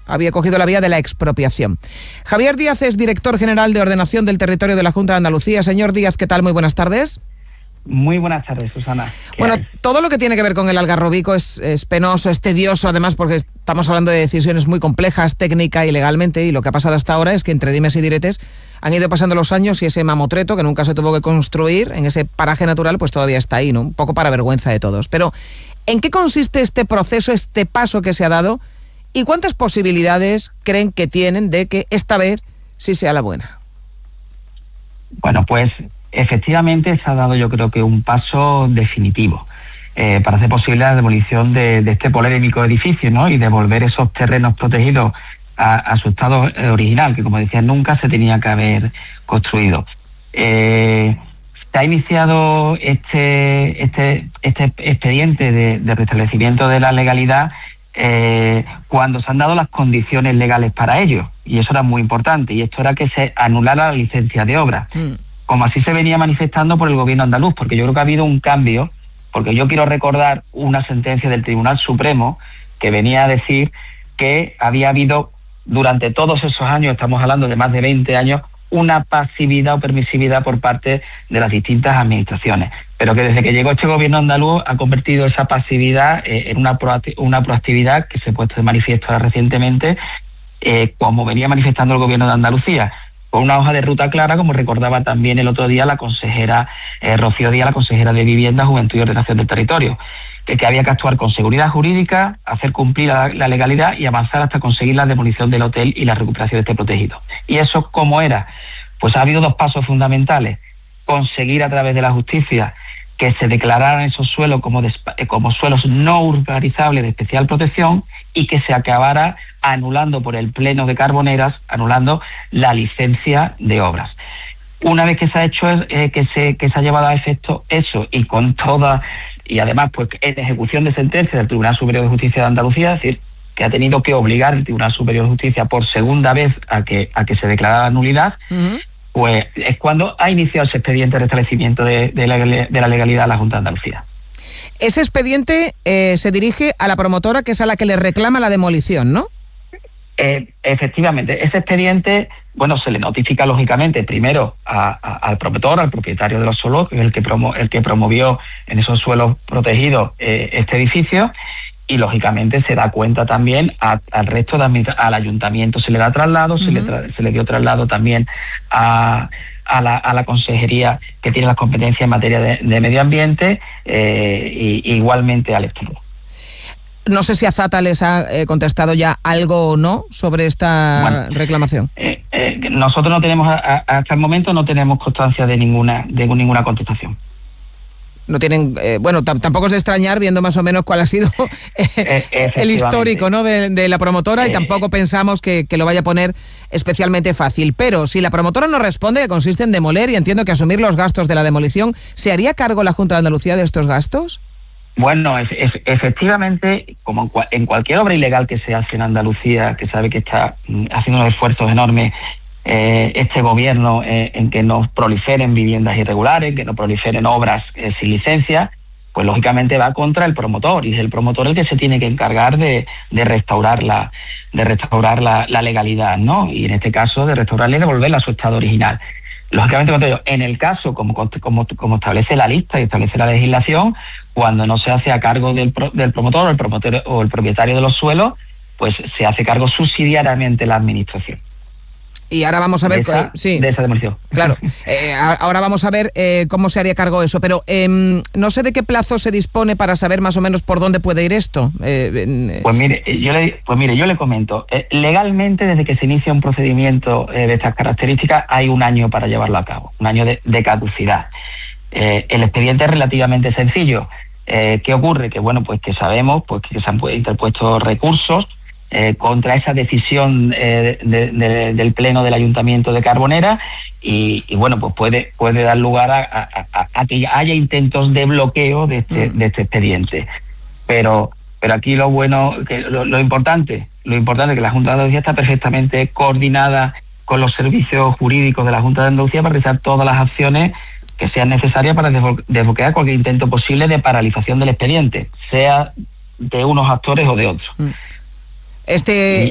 había cogido la vía de la expropiación. Javier Díaz es director general de Ordenación del Territorio de la Junta de Andalucía. Señor Díaz, ¿qué tal? Muy buenas tardes. Muy buenas tardes, Susana. Bueno, todo lo que tiene que ver con el Algarrobico es penoso, es tedioso, además porque estamos hablando de decisiones muy complejas, técnica y legalmente, y lo que ha pasado hasta ahora es que entre dimes y diretes han ido pasando los años y ese mamotreto, que nunca se tuvo que construir en ese paraje natural, pues todavía está ahí, ¿no? Un poco para vergüenza de todos. Pero, ¿en qué consiste este proceso, este paso que se ha dado, y cuántas posibilidades creen que tienen de que esta vez sí sea la buena? Bueno, pues efectivamente se ha dado, yo creo que un paso definitivo para hacer posible la demolición de este polémico edificio, ¿no? Y devolver esos terrenos protegidos a su estado original, que como decía, nunca se tenía que haber construido. Se ha iniciado este expediente de restablecimiento de la legalidad cuando se han dado las condiciones legales para ello, y eso era muy importante, y esto era que se anulara la licencia de obra. Como así se venía manifestando por el gobierno andaluz, porque yo creo que ha habido un cambio, porque yo quiero recordar una sentencia del Tribunal Supremo que venía a decir que había habido durante todos esos años, estamos hablando de más de 20 años, una pasividad o permisividad por parte de las distintas administraciones, pero que desde que llegó este gobierno andaluz ha convertido esa pasividad en una proactividad que se ha puesto de manifiesto ahora recientemente, como venía manifestando el gobierno de Andalucía, con una hoja de ruta clara, como recordaba también el otro día la consejera Rocío Díaz, la consejera de Vivienda, Juventud y Ordenación del Territorio, que había que actuar con seguridad jurídica, hacer cumplir la legalidad y avanzar hasta conseguir la demolición del hotel y la recuperación de este protegido. ¿Y eso cómo era? Pues ha habido dos pasos fundamentales: conseguir a través de la justicia que se declararan esos suelos como suelos no urbanizables de especial protección, y que se acabara anulando por el Pleno de Carboneras, anulando la licencia de obras. Una vez que se ha hecho, que se ha llevado a efecto eso, y con toda, y además pues en ejecución de sentencia del Tribunal Superior de Justicia de Andalucía, es decir, que ha tenido que obligar el Tribunal Superior de Justicia por segunda vez a que se declarara nulidad, pues es cuando ha iniciado ese expediente de restablecimiento de la legalidad a la Junta de Andalucía. Ese expediente se dirige a la promotora, que es a la que le reclama la demolición, ¿no? Efectivamente, ese expediente, bueno, se le notifica lógicamente primero al promotor, al propietario de los suelos, que es el que promovió en esos suelos protegidos este edificio, y lógicamente se da cuenta también al resto al ayuntamiento se le da traslado, se le dio traslado también a la consejería que tiene las competencias en materia de medio ambiente, y igualmente al Estado. No sé si Azata les ha contestado ya algo o no sobre esta reclamación. Nosotros no tenemos, hasta el momento no tenemos constancia de ninguna contestación. No tienen, tampoco es de extrañar, viendo más o menos cuál ha sido el histórico, ¿no?, de la promotora, y tampoco pensamos que lo vaya a poner especialmente fácil. Pero si la promotora no responde, que consiste en demoler y entiendo que asumir los gastos de la demolición, ¿se haría cargo la Junta de Andalucía de estos gastos? Bueno, efectivamente, como en cualquier obra ilegal que se hace en Andalucía, que sabe que está haciendo unos esfuerzos enormes este gobierno en que no proliferen viviendas irregulares, que no proliferen obras sin licencia, pues lógicamente va contra el promotor, y es el promotor el que se tiene que encargar de restaurar la legalidad, ¿no? Y en este caso de restaurarla y devolverla a su estado original. Lógicamente, en el caso, como establece la lista y establece la legislación, cuando no se hace a cargo del promotor o el propietario de los suelos, pues se hace cargo subsidiariamente la administración. Y ahora vamos a ver... de esa demolición. Claro. Ahora vamos a ver cómo se haría cargo eso. Pero no sé de qué plazo se dispone para saber más o menos por dónde puede ir esto. Pues mire, yo le comento. Legalmente, desde que se inicia un procedimiento de estas características, hay un año para llevarlo a cabo. Un año de caducidad. El expediente es relativamente sencillo. ¿Qué ocurre? Que bueno, pues que sabemos pues que se han interpuesto recursos contra esa decisión del Pleno del Ayuntamiento de Carbonera, y bueno, pues puede dar lugar a que haya intentos de bloqueo de este expediente. Pero aquí lo importante es que la Junta de Andalucía está perfectamente coordinada con los servicios jurídicos de la Junta de Andalucía para realizar todas las acciones que sean necesarias para desbloquear cualquier intento posible de paralización del expediente, sea de unos actores o de otros.